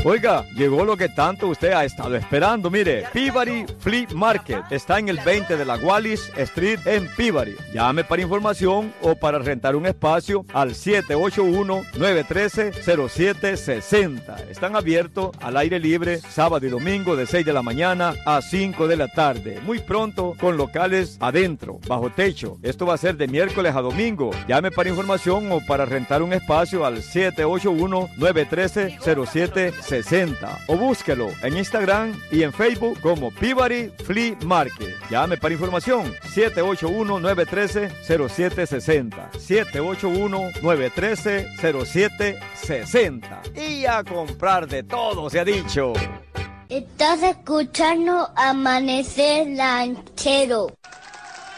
Oiga, llegó lo que tanto usted ha estado esperando. Mire, Peabody Flea Market está en el 20 de la Wallis Street en Peabody. Llame para información o para rentar un espacio al 781-913-0760. Están abiertos al aire libre sábado y domingo de 6 de la mañana a 5 de la tarde. Muy pronto con locales adentro, bajo techo. Esto va a ser de miércoles a domingo. Llame para información o para rentar un espacio al 781-913-0760 o búsquelo en Instagram y en Facebook como Peabody Flea Market. Llame para información 781-913-0760 781-913-0760 y a comprar de todo se ha dicho. Estás escuchando Amanecer Ranchero.